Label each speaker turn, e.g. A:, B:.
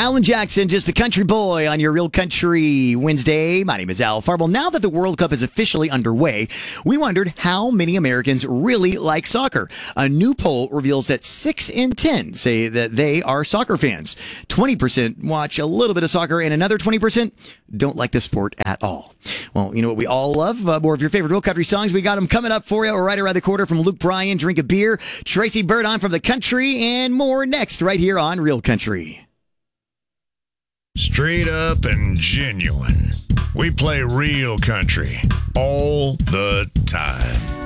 A: Alan Jackson, just a country boy on your Real Country Wednesday. My name is Al Farble. Now that the World Cup is officially underway, we wondered how many Americans really like soccer. A new poll reveals that 6 in 10 say that they are soccer fans. 20% watch a little bit of soccer, and another 20% don't like the sport at all. Well, you know what we all love? More of your favorite Real Country songs. We got them coming up for you right around the corner from Luke Bryan, Drink a Beer, Tracy Bird on from the country, and more next right here on Real Country.
B: Straight up and genuine. We play real country all the time.